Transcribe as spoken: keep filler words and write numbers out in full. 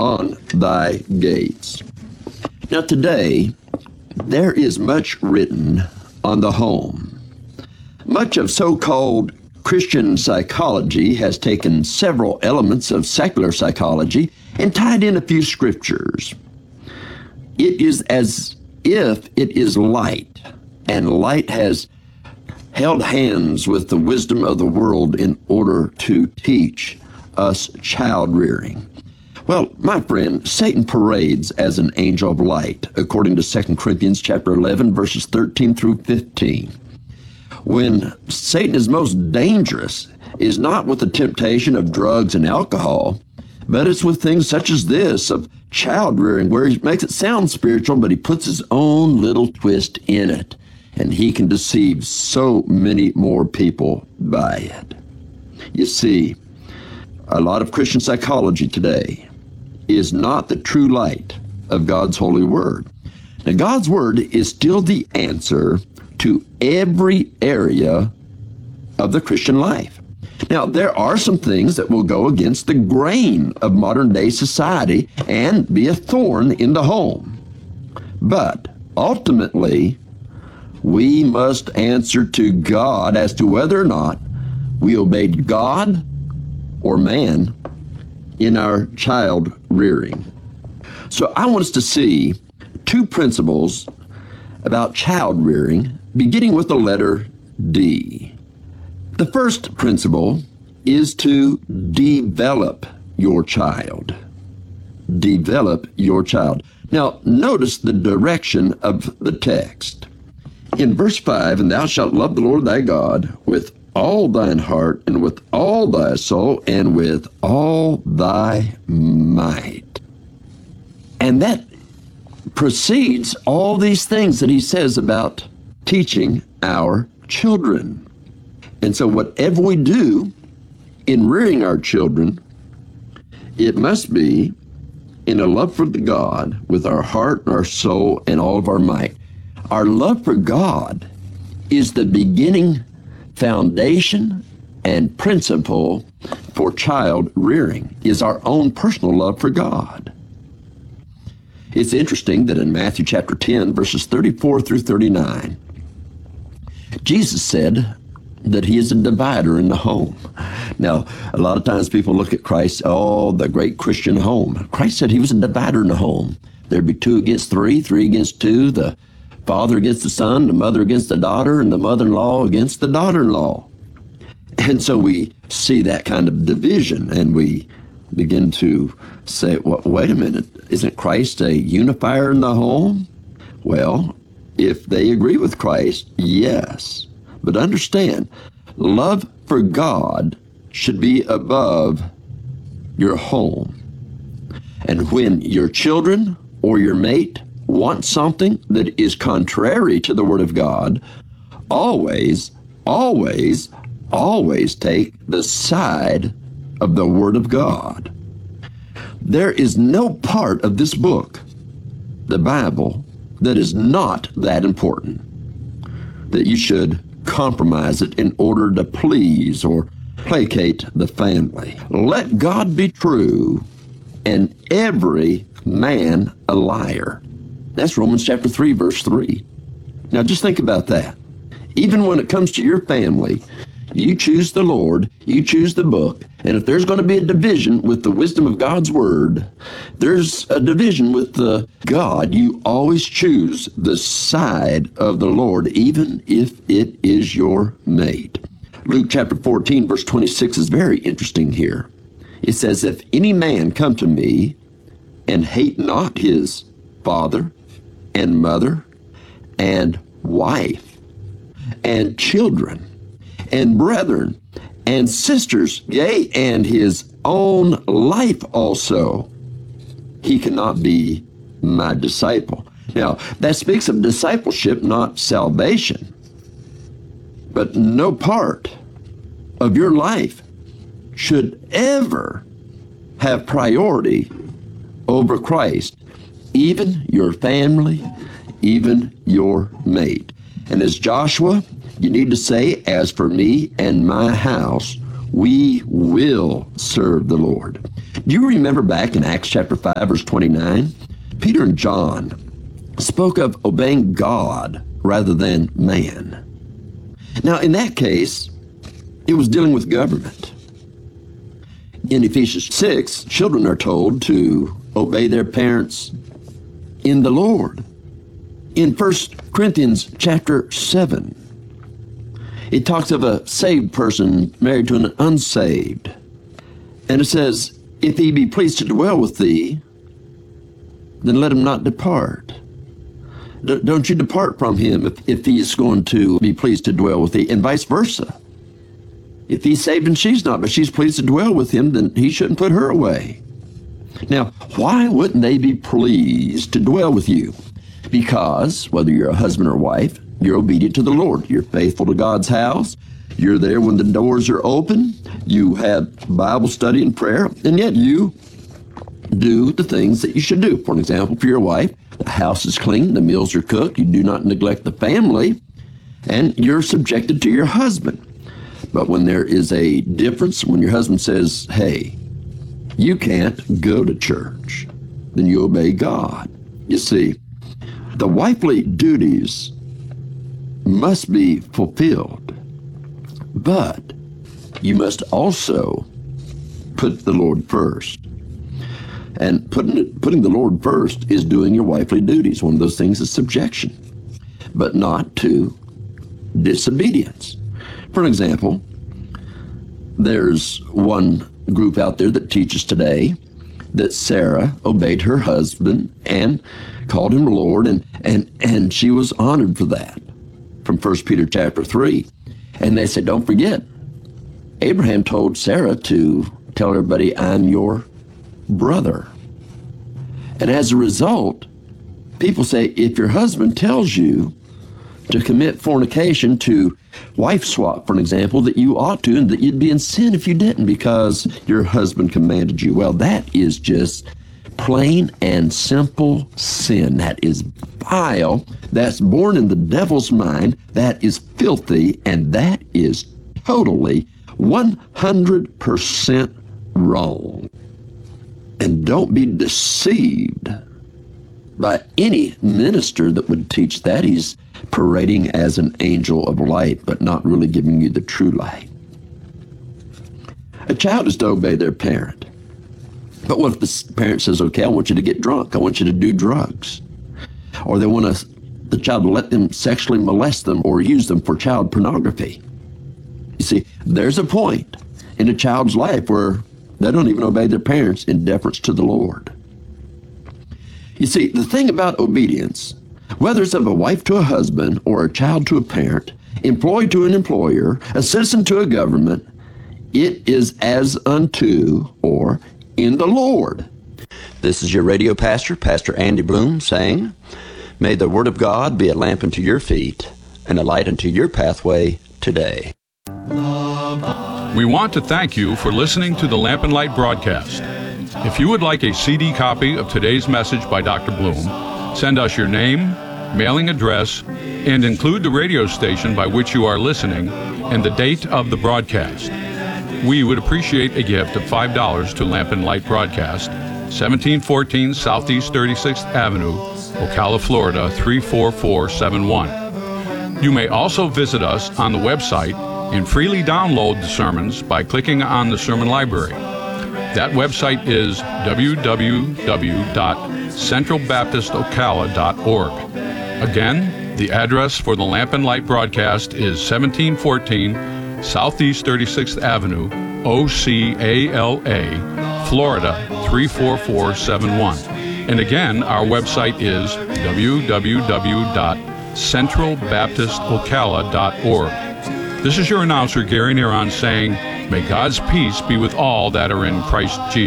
on thy gates. Now today, there is much written on the home. Much of so-called Christian psychology has taken several elements of secular psychology and tied in a few scriptures. It is as if it is light, and light has held hands with the wisdom of the world in order to teach us child rearing. Well, my friend, Satan parades as an angel of light, according to Second Corinthians chapter eleven, verses thirteen through fifteen. When Satan is most dangerous is not with the temptation of drugs and alcohol, but it's with things such as this, of child rearing, where he makes it sound spiritual, but he puts his own little twist in it, and he can deceive so many more people by it. You see, a lot of Christian psychology today is not the true light of God's holy word. Now, God's word is still the answer to every area of the Christian life. Now, there are some things that will go against the grain of modern day society and be a thorn in the home. But ultimately, we must answer to God as to whether or not we obeyed God or man in our child rearing. So I want us to see two principles about child rearing, beginning with the letter D. The first principle is to develop your child. Develop your child. Now, notice the direction of the text. In verse five, and thou shalt love the Lord thy God with all thine heart, and with all thy soul, and with all thy might. And that precedes all these things that he says about teaching our children. And so whatever we do in rearing our children, it must be in a love for the God with our heart, our soul, and all of our might. Our love for God is the beginning foundation and principle for child rearing, is our own personal love for God. It's interesting that in Matthew chapter ten, verses thirty-four through thirty-nine, Jesus said that he is a divider in the home. Now, a lot of times people look at Christ, oh, the great Christian home. Christ said he was a divider in the home. There'd be two against three, three against two, the father against the son, the mother against the daughter, and the mother-in-law against the daughter-in-law. And so we see that kind of division, and we begin to say, well, wait a minute, isn't Christ a unifier in the home? Well, if they agree with Christ, yes. But understand, love for God should be above your home. And when your children or your mate want something that is contrary to the Word of God, always, always, always take the side of the Word of God. There is no part of this book, the Bible, that is not that important, that you should compromise it in order to please or placate the family. Let God be true and every man a liar. That's Romans chapter three, verse three. Now just think about that. Even when it comes to your family, you choose the Lord, you choose the book, and if there's going to be a division with the wisdom of God's word, there's a division with the God, you always choose the side of the Lord, even if it is your mate. Luke chapter fourteen, verse twenty-six is very interesting here. It says, if any man come to me and hate not his father and mother and wife and children and brethren and sisters, yea, and his own life also, he cannot be my disciple. Now, that speaks of discipleship, not salvation. But no part of your life should ever have priority over Christ, even your family, even your mate. And as Joshua, you need to say, as for me and my house, we will serve the Lord. Do you remember back in Acts chapter five, verse twenty-nine? Peter and John spoke of obeying God rather than man. Now, in that case, it was dealing with government. In Ephesians six, children are told to obey their parents in the Lord. In First Corinthians chapter seven, it talks of a saved person married to an unsaved. And it says, if he be pleased to dwell with thee, then let him not depart. D- don't you depart from him if, if he is going to be pleased to dwell with thee, and vice versa. If he's saved and she's not, but she's pleased to dwell with him, then he shouldn't put her away. Now, why wouldn't they be pleased to dwell with you? Because whether you're a husband or wife, you're obedient to the Lord. You're faithful to God's house. You're there when the doors are open. You have Bible study and prayer, and yet you do the things that you should do. For example, for your wife, the house is clean, the meals are cooked, you do not neglect the family, and you're subjected to your husband. But when there is a difference, when your husband says, hey, you can't go to church, then you obey God. You see, the wifely duties must be fulfilled, but you must also put the Lord first. And putting, putting the Lord first is doing your wifely duties. One of those things is subjection, but not to disobedience. For example, there's one group out there that teaches today that Sarah obeyed her husband and called him Lord, and, and, and she was honored for that, from First Peter chapter three. And they said, don't forget, Abraham told Sarah to tell everybody, I'm your brother. And as a result, people say, if your husband tells you to commit fornication, to wife swap, for an example, that you ought to, and that you'd be in sin if you didn't because your husband commanded you. Well, that is just plain and simple sin. That is vile. That's born in the devil's mind. That is filthy. And that is totally one hundred percent wrong. And don't be deceived by any minister that would teach that. He's parading as an angel of light, but not really giving you the true light. A child is to obey their parent. But what if the parent says, okay, I want you to get drunk. I want you to do drugs. Or they want to, the child to let them sexually molest them or use them for child pornography. You see, there's a point in a child's life where they don't even obey their parents in deference to the Lord. You see, the thing about obedience, whether it's of a wife to a husband or a child to a parent, employee to an employer, a citizen to a government, it is as unto or in the Lord. This is your radio pastor, Pastor Andy Bloom, saying, may the Word of God be a lamp unto your feet and a light unto your pathway today. We want to thank you for listening to the Lamp and Light broadcast. If you would like a C D copy of today's message by Doctor Bloom, send us your name, mailing address, and include the radio station by which you are listening and the date of the broadcast. We would appreciate a gift of five dollars to Lamp and Light Broadcast, seventeen fourteen Southeast thirty-sixth Avenue, Ocala, Florida three four four seven one. You may also visit us on the website and freely download the sermons by clicking on the Sermon Library. That website is w w w dot central baptist ocala dot org. Again, the address for the Lamp and Light broadcast is seventeen fourteen Southeast thirty-sixth Avenue, O C A L A, Florida three four four seven one. And again, our website is w w w dot central baptist ocala dot org. This is your announcer, Gary Neron, saying, may God's peace be with all that are in Christ Jesus.